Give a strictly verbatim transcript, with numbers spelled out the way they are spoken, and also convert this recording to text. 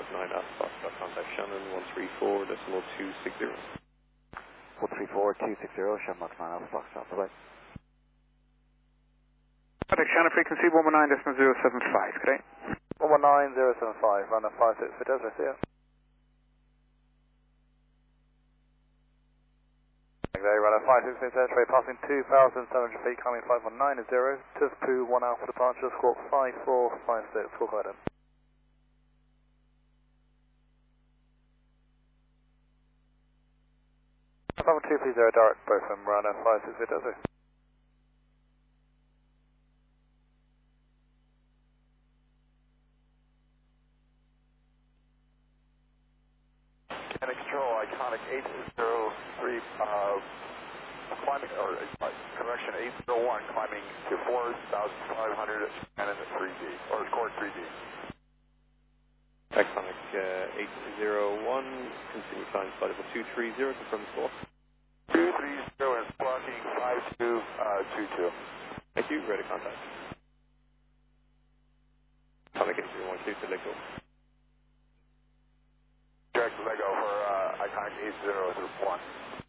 Shamrock nine Alpha Foxtrot, contact Shannon one three four decimal two six zero. one three four two six zero, Shamrock nine Alpha Foxtrot, bye-bye. Contact Shannon frequency one one nine decimal zero seven five, okay? one one nine zero seven five, run a five six for Desert, see ya. Okay, run a five six for Desert, passing two thousand seven hundred feet, coming five one nine zero, Tuzpu one Alpha departure, squawk five four five six, squawk item. five one two three zero, direct both of them, run a five six for Desert. And control, iconic eight zero three, uh, climbing, or uh, correction, eight zero one, climbing to four thousand five hundred and in the three D, or scored three D. Iconic uh, eight zero one, continue climb flight level two three zero, confirm squawk. two three zero and squawking five two two two. Thank you, ready contact. Iconic eight zero one, clear to let go. Direct Lego for uh, iconic eight zero one.